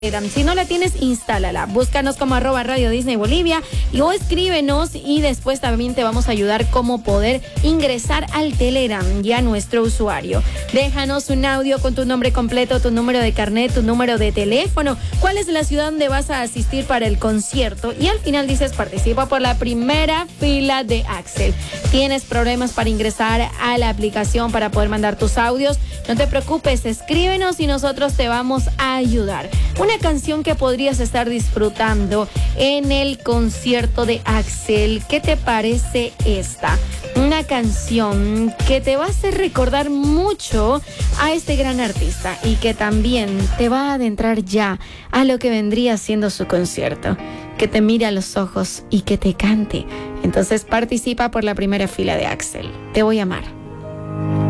Si no la tienes, instálala. Búscanos como @Radio Disney Bolivia o escríbenos y después también te vamos a ayudar cómo poder ingresar al Telegram y a nuestro usuario. Déjanos un audio con tu nombre completo, tu número de carnet, tu número de teléfono, cuál es la ciudad donde vas a asistir para el concierto y al final dices participa por la primera fila de Axel. ¿Tienes problemas para ingresar a la aplicación para poder mandar tus audios? No te preocupes, escríbenos y nosotros te vamos a ayudar. Una canción que podrías estar disfrutando en el concierto de Axel. ¿Qué te parece esta? Una canción que te va a hacer recordar mucho a este gran artista y que también te va a adentrar ya a lo que vendría siendo su concierto. Que te mire a los ojos y que te cante. Entonces participa por la primera fila de Axel. Te voy a amar.